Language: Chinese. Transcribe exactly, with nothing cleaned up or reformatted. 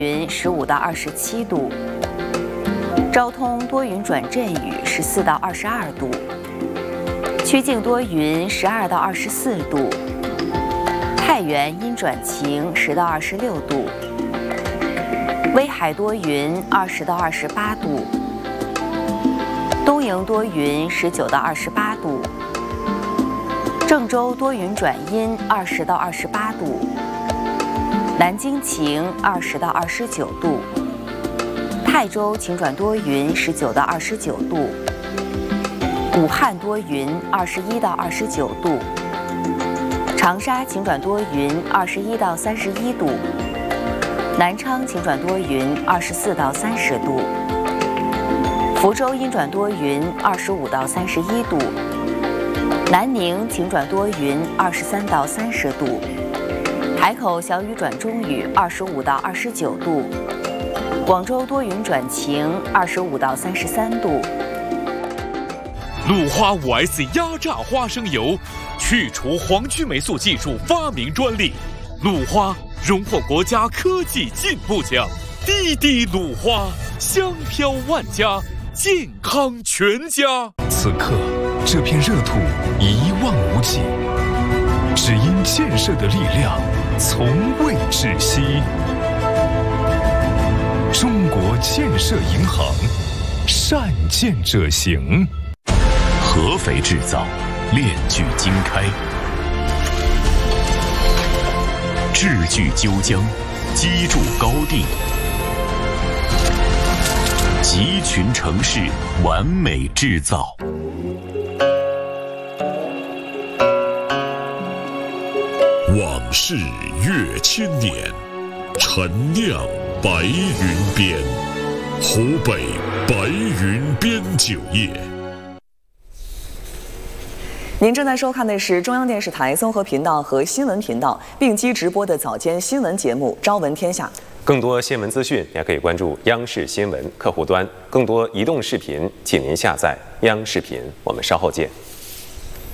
云十五到二十七度，昭通多云转阵雨十四到二十二度，曲靖多云十二到二十四度，太原阴转晴十到二十六度，威海多云二十到二十八度，东营多云十九到二十八度，郑州多云转阴二十到二十八度。 南京晴，二十到二十九度；泰州晴转多云，十九到二十九度；武汉多云，二十一到二十九度；长沙晴转多云，二十一到三十一度；南昌晴转多云，二十四到三十度；福州阴转多云，二十五到三十一度；南宁晴转多云，二十三到三十度。 海口小雨转中雨，二十五到二十九度；广州多云转晴，二十五到三十三度。 鲁花 五 S 压榨花生油，去除黄曲霉素技术发明专利，鲁花荣获国家科技进步奖。滴滴鲁花，香飘万家，健康全家。 此刻，这片热土一望无际，只因建设的力量。 从未窒息。中国建设银行，善建者行。 合肥制造，链锯精开，制锯究浆，机筑高定，集群城市完美制造。 往事越千年，陈酿白云边，湖北白云边酒业。 您正在收看的是中央电视台综合频道和新闻频道并机直播的早间新闻节目《朝闻天下》。 更多新闻资讯，也可以关注央视新闻客户端。更多移动视频，请您下载央视频。我们稍后见。